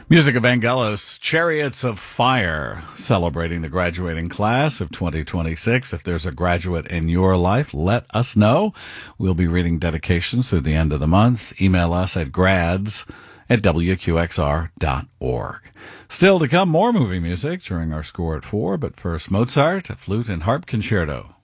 Music of Vangelis, Chariots of Fire, celebrating the graduating class of 2026. If there's a graduate in your life, let us know. We'll be reading dedications through the end of the month. Email us at grads@wqxr.org. Still to come, more movie music during our Score at 4, but first Mozart, a flute and harp concerto.